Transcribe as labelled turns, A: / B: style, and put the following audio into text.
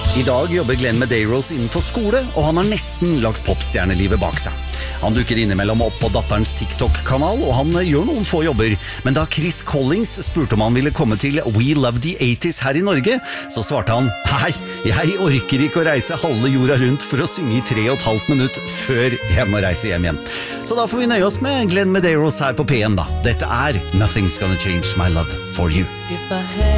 A: I dag jobber Glenn Medeiros innenfor skole, og han har nesten lagt popstjernelivet bak seg. Han dukker innimellom opp på datterens TikTok-kanal, og han gjør noen få jobber. Men da Chris Collins spurte om han ville komme til We Love the 80s her i Norge, så svarte han, nei, jeg orker ikke å reise halve jorda rundt for å synge i 3,5 minutt før jeg må reise hjem igjen. Så da får vi nøye oss med Glenn Medeiros her på P1 da. Dette er Nothing's Gonna Change My Love For You.